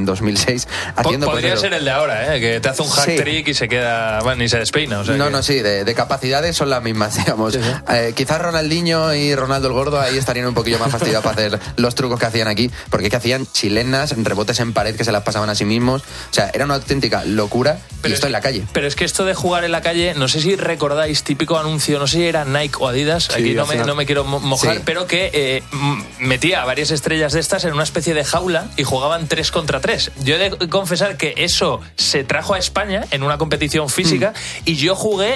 en 2006 haciendo... Podría ser el de ahora, que te hace un hat-trick y se queda... Bueno, ni se despeina. O sea sí, de capacidades son las mismas, digamos. Quizás Ronaldinho y Ronaldo el Gordo ahí estarían un poquillo más fastidiados para hacer los trucos que hacían aquí, porque es que hacían chilenas, rebotes en pared que se las pasaban a sí mismos. O sea, era una auténtica locura. Pero esto en la calle. Pero es que esto de jugar en la calle, no sé si recordáis, típico anuncio, no sé si era Nike o Adidas, aquí no me quiero mojar, pero que metía a varias estrellas de estas en una especie de jaula y jugaban 3 contra 3. Yo he de confesar que eso se trajo a España en una competición física y yo jugué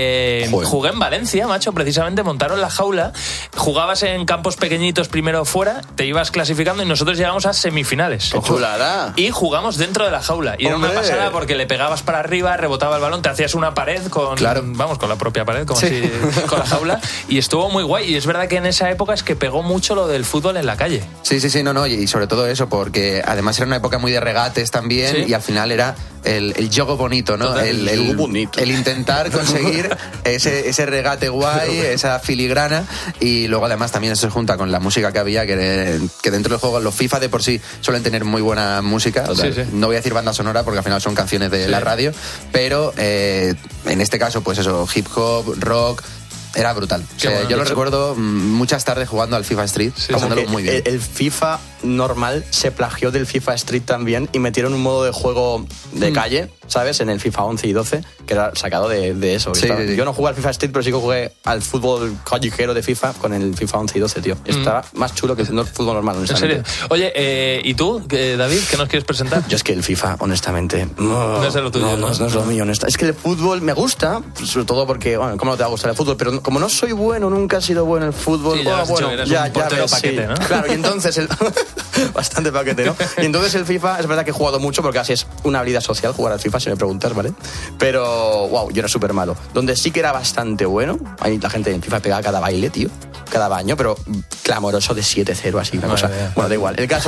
en Valencia, macho, precisamente montaron la jaula, jugabas en campos pequeñitos primero fuera, te ibas clasificando y nosotros llegamos a semifinales. ¡Qué chulada! Y jugamos dentro de la jaula. Y era una pasada porque le pegabas para arriba, rebotaba el balón, te hacías una pared con la propia pared, como así, con la jaula, y estuvo muy guay. Y es verdad que en esa época es que pegó mucho lo del fútbol en la calle. Sí, y sobre todo eso, porque además era una época muy de regates también, y al final era el juego bonito, ¿no? El intentar conseguir ese regate guay, esa filigrana, y luego además también eso se junta con la música que había, que dentro del juego los FIFA de por sí suelen tener muy buena música. No voy a decir banda sonora porque al final son canciones de la radio, pero en este caso pues eso, hip hop, rock, era brutal. Yo lo recuerdo muchas tardes jugando al FIFA Street, pasándolo muy bien. El FIFA normal se plagió del FIFA Street también y metieron un modo de juego de calle, ¿sabes? En el FIFA 11 y 12, que era sacado de eso. Yo no jugué al FIFA Street, pero sí que jugué al fútbol callejero de FIFA con el FIFA 11 y 12, tío. Estaba más chulo que el fútbol normal, honestamente. ¿En serio? Oye, ¿y tú, David, qué nos quieres presentar? Yo es que el FIFA, honestamente, no es lo tuyo. No es lo mío, honestamente. Es que el fútbol me gusta, sobre todo porque, bueno, ¿cómo no te va a gustar el fútbol? Pero como no soy bueno, nunca he sido bueno en el fútbol. Ya ves, paquete, ¿no? Claro, y entonces bastante paquete, ¿no? Y entonces el FIFA, es verdad que he jugado mucho porque así es una habilidad social jugar al FIFA, si me preguntas, ¿vale? Pero, yo era súper malo. Donde sí que era bastante bueno, ahí la gente en FIFA pegaba cada baile, tío, cada baño, pero clamoroso de 7-0, así, una cosa. Bueno, da igual. El caso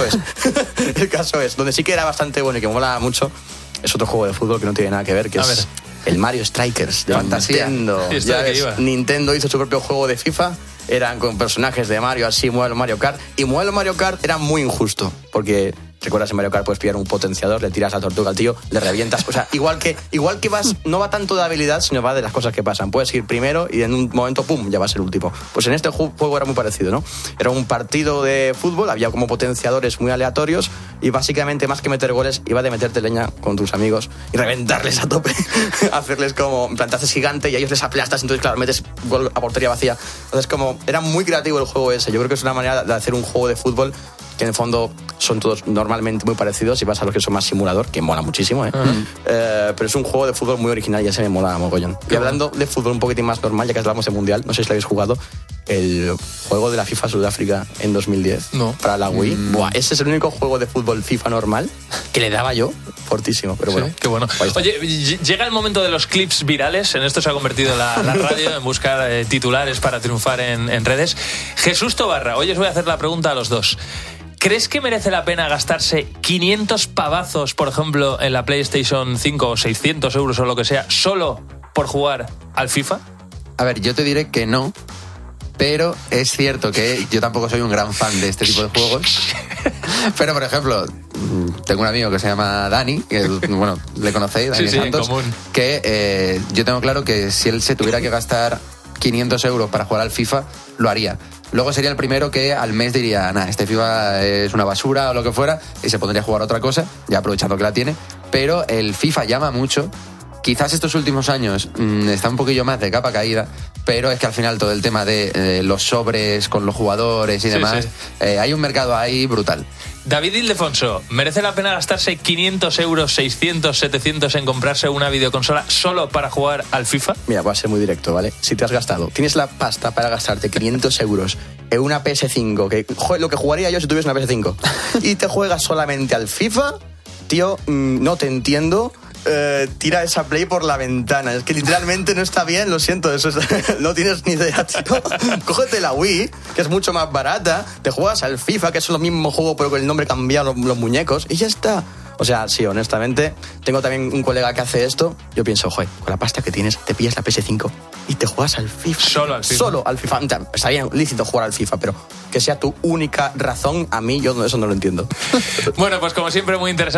es, donde sí que era bastante bueno y que me mola mucho, es otro juego de fútbol que no tiene nada que ver, que es el Mario Strikers de Nintendo. Nintendo hizo su propio juego de FIFA, eran con personajes de Mario, así, modelo Mario Kart. Y modelo Mario Kart era muy injusto, porque recuerdas en Mario Kart puedes pillar un potenciador, le tiras la tortuga al tío, le revientas. O sea, igual que vas, no va tanto de habilidad, sino va de las cosas que pasan. Puedes ir primero y en un momento, ¡pum!, ya vas el último. Pues en este juego era muy parecido, ¿no? Era un partido de fútbol, había como potenciadores muy aleatorios y básicamente más que meter goles, iba de meterte leña con tus amigos y reventarles a tope, hacerles como, en plan, te haces gigante y a ellos les aplastas, entonces claro, metes gol a portería vacía. Entonces como, era muy creativo el juego ese. Yo creo que es una manera de hacer un juego de fútbol que en el fondo son todos normalmente muy parecidos y vas a los que son más simulador, que mola muchísimo, pero es un juego de fútbol muy original y ese me mola mogollón. Y hablando de fútbol un poquitín más normal, ya que hablamos de Mundial, no sé si lo habéis jugado, el juego de la FIFA Sudáfrica en 2010 para la Wii. Ese es el único juego de fútbol FIFA normal que le daba yo fortísimo, pero bueno. Qué bueno. Oye, llega el momento de los clips virales, en esto se ha convertido la radio, en buscar titulares para triunfar en redes. Jesús Tobarra, hoy os voy a hacer la pregunta a los dos. ¿Crees que merece la pena gastarse 500 pavazos, por ejemplo, en la PlayStation 5 o 600 euros o lo que sea, solo por jugar al FIFA? A ver, yo te diré que no, pero es cierto que yo tampoco soy un gran fan de este tipo de juegos. Pero, por ejemplo, tengo un amigo que se llama Dani, que, bueno, le conocéis, Dani Santos, que yo tengo claro que si él se tuviera que gastar 500 euros para jugar al FIFA, lo haría. Luego sería el primero que al mes diría, este FIFA es una basura o lo que fuera, y se pondría a jugar otra cosa, ya aprovechando que la tiene. Pero el FIFA llama mucho. Quizás estos últimos años está un poquillo más de capa caída, pero es que al final todo el tema de los sobres con los jugadores y demás, hay un mercado ahí brutal. David Ildefonso, ¿merece la pena gastarse 500 euros, 600, 700 en comprarse una videoconsola solo para jugar al FIFA? Mira, voy a ser muy directo, ¿vale? Si te has gastado, tienes la pasta para gastarte 500 euros en una PS5, que lo que jugaría yo si tuviese una PS5, y te juegas solamente al FIFA, tío, no te entiendo. Tira esa Play por la ventana. Es que literalmente no está bien, lo siento, no tienes ni idea, tío. Cógete la Wii, que es mucho más barata, te juegas al FIFA, que es lo mismo juego pero con el nombre cambiado, los muñecos, y ya está. O sea, sí, honestamente, tengo también un colega que hace esto. Yo pienso, con la pasta que tienes, te pillas la PS5 y te juegas al FIFA. Solo al FIFA. Solo al FIFA. Está bien lícito jugar al FIFA, pero que sea tu única razón, a mí yo eso no lo entiendo. Bueno, pues como siempre, muy interesante.